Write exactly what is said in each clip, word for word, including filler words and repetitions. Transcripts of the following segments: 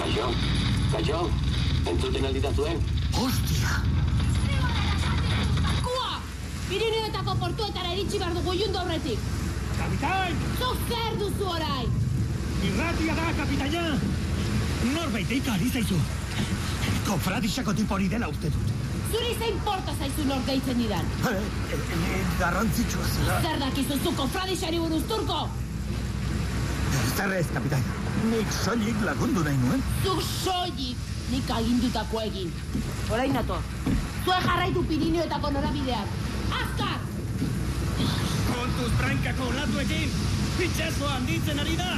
Kaixo, kaixo, entzuten alditazuen? Hostia! Kua! Pirineoetako portuetara iritsi behar dugu jundu aurretik. Kapitain! Zuk zer duzu orain? Irratia da, kapitaina! Norbait ari zaizu. Kofradixako tipo hori dela uste dut. Zuri zein porta zaizu nor deitzen didan? Eh, eh, garrantzitsua zela. Zer dakizu zu kofradixari buruz, turko? Zer ez, kapitain. Nik soilik lagundu nahi nuen. Zuk soilik nik agindutako egin. Orain nator. Zue jarraitu Pirineoetako norabidean. Azkar! Kontuz brankako olatuekin! Itxasoa handitzen ari da!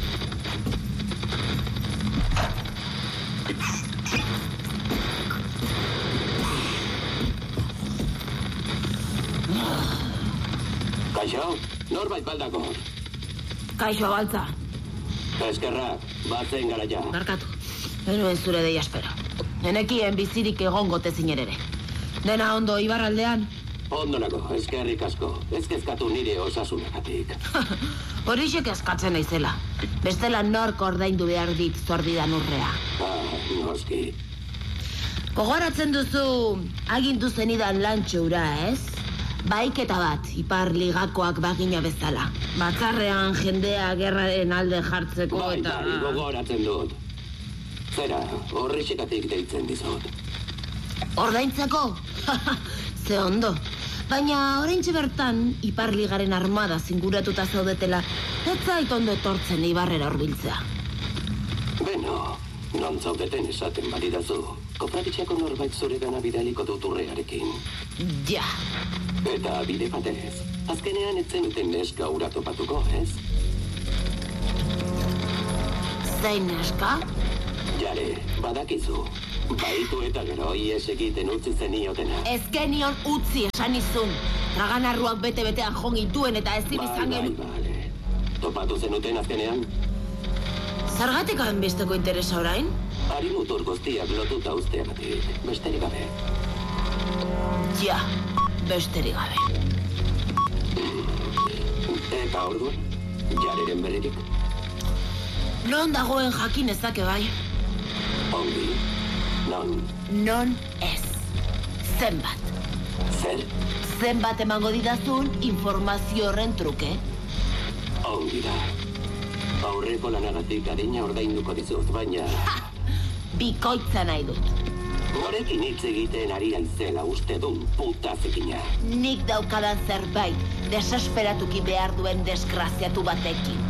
Kaixo, norbait baldako. Kaixo baltza. Eskerrak, batzen gara ja. Barkatu. Benuen zure deia espero. Nenekien bizirik egongo tezinen ere. Dena ondo Ibarraldean? Ondonako, eskerrik asko. Ez kezkatu nire osasunagatik. Horixek eskatzen naizela. Bestela nork ordaindu behar dit zorbidan urrea. Ah, noski. Gogoratzen duzu agindu zenidan lantxura, ez? Baiketa bat, Ipar Ligakoak bagina bezala. Batzarrean jendea gerraren alde jartzeko bai, eta... Bai, gogoratzen dut. Zera, horrexekatik deitzen dizut. Ordaintzeko? Ze ondo. Baina oraintxe bertan Ipar Ligaren armada zinguratuta zaudetela, ez zait ondo etortzen Ibarrera horbiltzea. Beno, non zaudeten esaten balidazu. Kofraditxako norbait zure gana bidaliko dut urrearekin. Ja. Eta bide batez, azkenean etzen duten neska ura topatuko, ez? Zein neska? Jare, badakizu. Baitu eta gero ies egiten utzi zeniotena. Ezkenion utzi esan izun. Traganarruak bete-betean jongituen eta ezin izan genu. Bai, bai, bale. Topatu zenuten azkenean? Zergatik hainbesteko interesa orain? Ari mutur guztiak lotuta usteagatik, besterik gabe. Ja, besterik gabe. Eta orduan, jareren berririk? Non dagoen jakin ezake bai? Ongi, non? Non ez. Zenbat. Zer? Zenbat emango didazun informazio horren truke? Ongi da. Aurreko lanagatik adina ordainduko dizut, baina... Ha! Bikoitza nahi dut. Norekin hitz egiten ari aizela uste dun puta zikina. Nik daukadan zerbait, desesperatuki behar duen desgraziatu batekin.